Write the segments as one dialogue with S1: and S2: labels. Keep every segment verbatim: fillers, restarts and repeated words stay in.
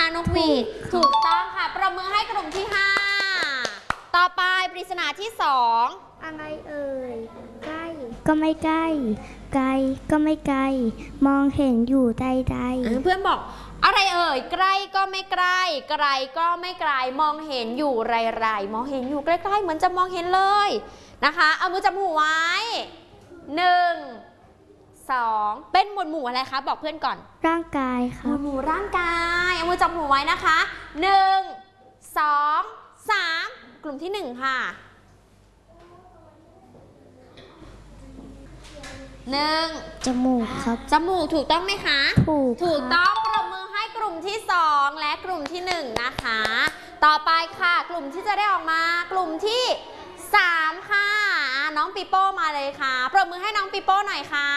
S1: นกหวีดถูกต้องค่ะประมือให้กลุ่มที่ห้าต่อไปปริศนาที่สอง
S2: อะไรเอ่ยใกล้ก็ไม่ใกล้ไกลก็ไม่ไกลมองเห็นอยู่ใดๆ
S1: เพื่อนบอกอะไรเอ่ยใกล้ก็ไม่ใกล้ไกลก็ไม่ไกลมองเห็นอยู่ไรๆมองเห็นอยู่ใกล้ๆเหมือนจะมองเห็นเลยนะคะเอามือจับหูไว้หนึ่งสองเป็นหมวดหมู่อะไรคะบอกเพื่อนก่อน
S2: ร่างกายค่ะ
S1: หมวดหมู่ร่างกายเอามือจับหูไว้นะคะหนึ่งสองสามกลุ่มที่หนึ่งค่ะหนึ่ง
S2: จมูกครับ
S1: จมูกถูกต้องไหมคะ
S2: ถูก
S1: ถูกต้องปรบมือให้กลุ่มที่สองและกลุ่มที่หนึ่งนะคะต่อไปค่ะกลุ่มที่จะได้ออกมากลุ่มที่สามค่ะน้องปีโป้มาเลยค่ะปรบมือให้น้องปีโป้หน่อยค่ะ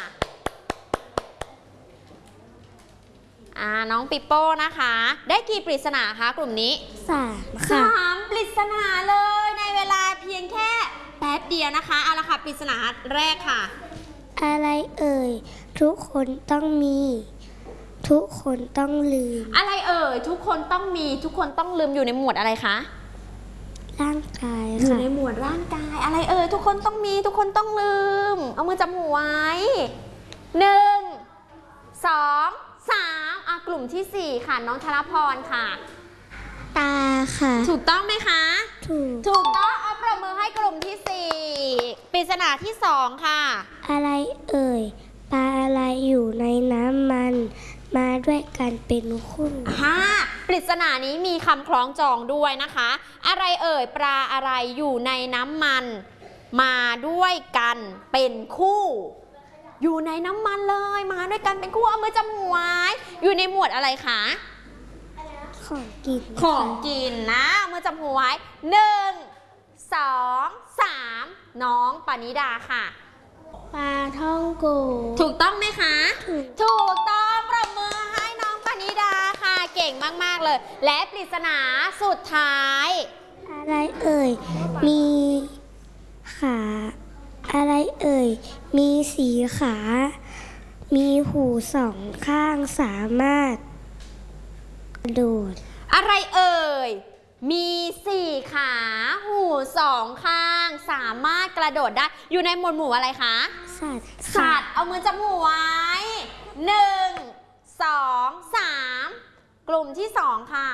S1: อ่าน้องปีโป้นะคะได้กี่ปริศนาคะกลุ่มนี้
S2: สามค่ะ
S1: สามปริศนาเลยในเวลาเพียงแค่แป๊บเดียวนะคะเอาละค่ะปริศนาแรกค่ะ
S2: อะไรเอ่ยทุกคนต้องมีทุกคนต้องลืม
S1: อะไรเอ่ยทุกคนต้องมีทุกคนต้องลืมอยู่ในหมวดอะไรคะ
S2: ร่างกาย
S1: อยู่ในหมวดร่างกายอะไรเอ่ยทุกคนต้องมีทุกคนต้องลืมเอามือจับหูไว้หนึ่งสองสามอ่ะกลุ่มที่สี่ค่ะน้องธนพรค่ะ
S2: ตาค่ะ
S1: ถูกต้องไหมคะ
S2: ถูก
S1: ถูกต้องเอาปรบมือให้กลุ่มที่สี่ปริศนาที่สองค่ะ
S2: อะไรเอ่ยปลาอะไรอยู่ในน้ำมันมาด้วยกันเป็นคู่
S1: ฮ่าปริศนานี้มีคำคล้องจองด้วยนะคะอะไรเอ่ยปลาอะไรอยู่ในน้ำมันมาด้วยกันเป็นคู่อยู่ในน้ำมันเลยมาด้วยกันเป็นคู่เอามือจับหูไว้อยู่ในหมวดอะไรคะ
S2: ของกิน
S1: ของกินนะเอามือจับหูไว้หนึ่งสองสามน้องปานิดาค่ะ
S2: ปลาท่องโก
S1: ถูกต้องไหมคะถูกต้องปรบมือให้น้องปานิดาค่ะเก่งมากๆเลยและปริศนาสุดท้าย
S2: อะไรเอ่ยมีขาอะไรเอ่ยมีสีขามีหูสองข้างสามารถกระโดด
S1: อะไรเอ่ยมีสี่ขาหูสองข้างสามารถกระโดดได้อยู่ในหมวดหมู่อะไรคะ
S2: สัตว์
S1: สัตว์เอามือจับหูไว้หนึ่งสองสามกลุ่มที่สองค่ะ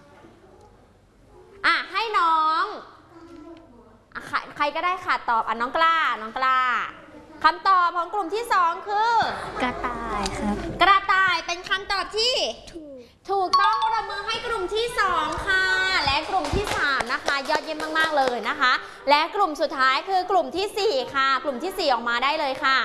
S1: อ่ะให้น้องใครใครก็ได้ค่ะตอบอ่ะน้องกล้าน้องกล้าคำตอบของกลุ่มที่สองคือก
S2: ระต่ายครับ
S1: กระต่ายเป็นคำตอบที่ถูกถูกต้องประมือให้กลุ่มที่สองค่ะและกลุ่มที่สามนะคะยอดเยี่ยมมากๆเลยนะคะและกลุ่มสุดท้ายคือกลุ่มที่สี่ค่ะกลุ่มที่สี่ออกมาได้เลยค่ะ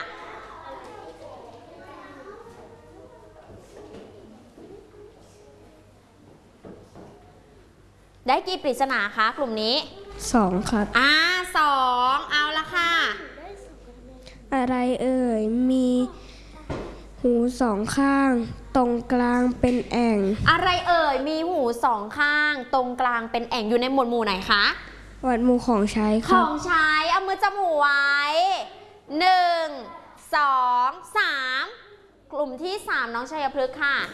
S1: ได้กี่ปริศนาคะกลุ่มนี้
S2: สองครับ
S1: อ่าสองเอาละค่ะ
S2: อะไรเอ่ยมีหูสองข้างตรงกลางเป็นแอ่ง
S1: อะไรเอ่ยมีหูสองข้างตรงกลางเป็นแอ่งอยู่ในหมวดหมู่ไหนคะ
S2: หมวดหมู่ของใช้ครับ
S1: ของใช้เอามือจับหูไว้หนึ่งสองสามกลุ่มที่สามน้องชัยพฤกษ์ค่ะ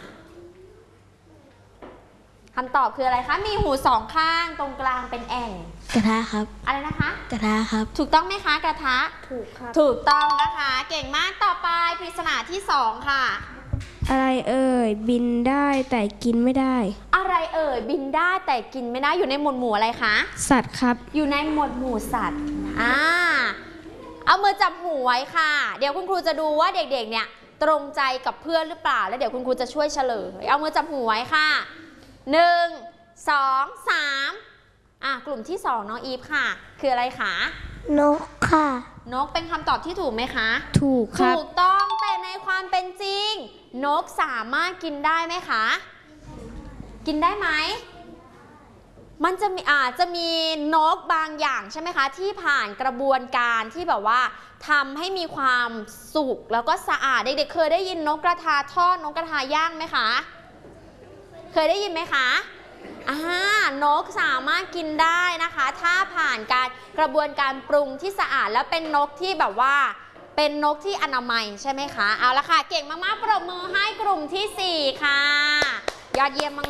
S1: คำตอบคืออะไรคะมีหูสองข้างตรงกลางเป็นแอ่ง
S2: กระทะครับ
S1: อะไรนะคะ
S2: กระทะครับ
S1: ถูกต้องไหมคะกระทะ
S2: ถูกครับ
S1: ถูกต้องนะคะเก่งมากต่อไปปริศนาที่สองค่ะ
S2: อะไรเอ่ยบินได้แต่กินไม่ได้
S1: อะไรเอ่ยบินได้แต่กินไม่ได้อยู่ในหมวดหมู่อะไรคะ
S2: สัตว์ครับ
S1: อยู่ในหมวดหมู่สัตว์อ่าเอามือจับหูไว้ค่ะเดี๋ยวคุณครูจะดูว่าเด็กๆเนี่ยตรงใจกับเพื่อนหรือเปล่าแล้วเดี๋ยวคุณครูจะช่วยเฉลยเอามือจับหูไว้ค่ะหนึ่งสองสามอ่ะกลุ่มที่สองน้องอีฟค่ะคืออะไรคะ
S2: นกค่ะ
S1: นกเป็นคำตอบที่ถูกไหมคะ
S2: ถูกครับ
S1: ถูกต้องแต่ในความเป็นจริงนกสามารถกินได้ไหมคะกินได้ไหมมันจะมีอาจจะมีนกบางอย่างใช่ไหมคะที่ผ่านกระบวนการที่แบบว่าทำให้มีความสุกแล้วก็สะอาดเด็กๆเคยได้ยินนกกระทาทอดนกกระทาย่างไหมคะเคยได้ยินไหมคะอ่านกสามารถกินได้นะคะถ้าผ่านการกระบวนการปรุงที่สะอาดแล้วเป็นนกที่แบบว่าเป็นนกที่อนามัยใช่ไหมคะเอาละค่ะเก่งมากๆปรบมือให้กลุ่มที่สี่ค่ะยอดเยี่ยมมาก